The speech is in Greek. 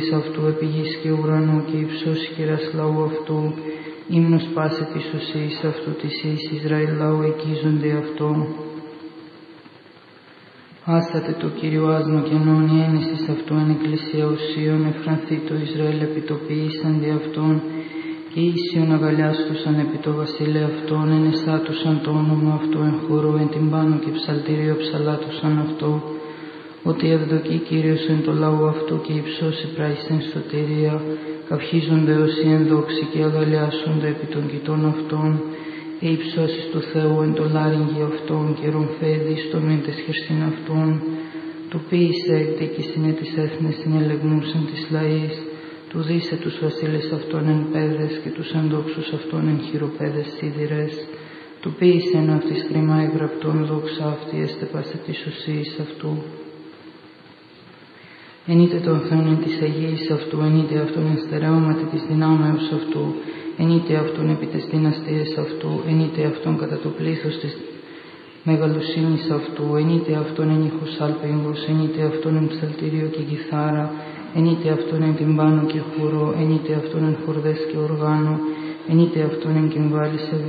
αυτού επί γης και ουρανού και υψώσει κυρας λαού αυτού, ύμνος πάσε της ουσίας αυτού της εις Ισραήλ λαού εκείζονται αυτό. Άσατε το Κύριο άσμα κενών η ένεσης αυτού εν εκκλησία ουσίων, εφρανθεί το Ισραήλ επιτοπίησαν δι' αυτόν, και ίσιον αγαλιάστουσαν επί το βασίλε αυτόν, εν εσάτουσαν το όνομα αυτού εν χορό, εν τυμπάνο και ψαλτήριο ψαλάτουσαν αυτό, ότι ευδοκεί Κύριος εν το λαό αυτού και υψώσει πράησεν σωτηρία, καυχίζονται όσοι εν δόξη και αγαλιάσονται επί των κοιτών αυτών, και υψώσεις του Θεού εν το λάριγγι αυτών και ρομφέδι στον εν τες χερσίν αυτών, του ποίησε εκδίκησιν ε της έθνες συνελεγνούσαν της λαής, του δίσε τους βασίλες αυτών εν πέδες και τους ενδόξους αυτών εν χειροπέδες σίδηρες, του ποίησε εν αυτής κρίμα εγγραπτών δόξα αυτή εστεπάσε της ουσίας αυτού. Ενείτε τον Θεόν εν της Αγίας αυτού, ενείτε αυτόν εν στερεώματι της δυνάμεως αυτού, ενείτε αυτόν επί τες δυναστείες αυτού, ενείτε αυτόν κατά το πλήθος της μεγαλοσύνης αυτού, ενείτε αυτόν εν ήχος άλπιγγος, ενείτε αυτόν εν ψαλτήριο και κιθάρα, ενείτε αυτόν εν τυμπάνο και χορό, ενείτε αυτόν εν χορδές και οργάνο, ενείτε αυτόν εν κυμβάλη σε